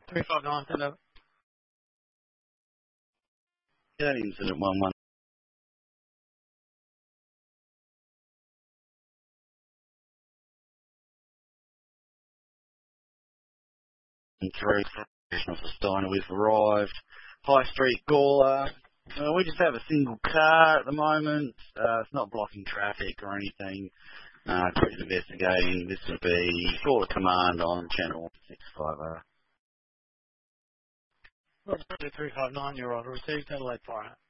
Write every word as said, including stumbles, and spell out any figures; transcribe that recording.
three five nine, send over. That incident one one. And three professionals for Steiner, we've arrived. High Street Gawler. Uh, we just have a single car at the moment. Uh, it's not blocking traffic or anything. Uh, crews investigating. This would be call to command on channel six five zero. three five nine, you're on. Received, Adelaide Fire.